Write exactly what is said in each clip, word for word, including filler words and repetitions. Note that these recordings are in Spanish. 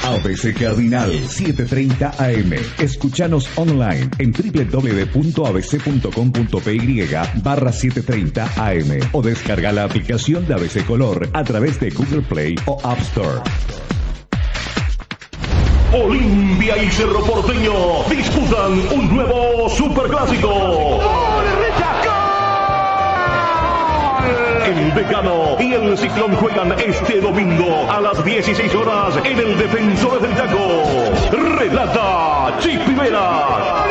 A B C Cardinal setecientos treinta A M. Escuchanos online en w w w punto a b c punto com punto p y barra setecientos treinta A M o descarga la aplicación de A B C Color a través de Google Play o App Store. Olimpia y Cerro Porteño disputan un nuevo superclásico. El Decano y el Ciclón juegan este domingo a las dieciséis horas en el Defensores del Chaco. Relata Chipi Vera.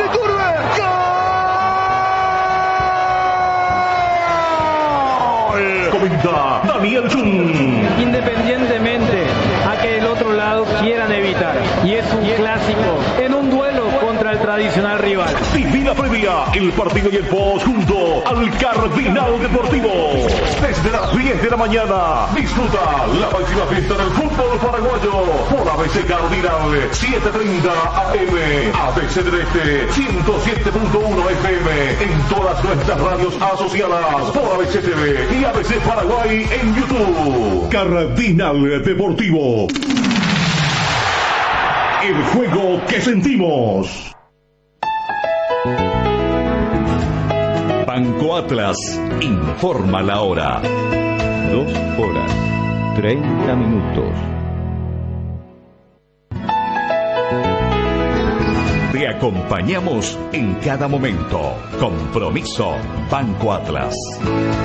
Comenta Daniel Chun. Independientemente a que el otro lado quieran evitar, y es un clásico en un duelo contra el tradicional rival. Viví la previa, el partido y el post junto al Cardinal Deportivo. Desde las diez de la mañana, disfruta la máxima fiesta del fútbol paraguayo por A B C Cardinal setecientos treinta A M, A B C del Este ciento siete punto uno F M, en todas nuestras radios asociadas por A B C T V y A B C Paraguay en YouTube. Cardinal Deportivo. El juego que sentimos. Banco Atlas informa la hora. Dos horas, treinta minutos. Te acompañamos en cada momento. Compromiso Banco Atlas.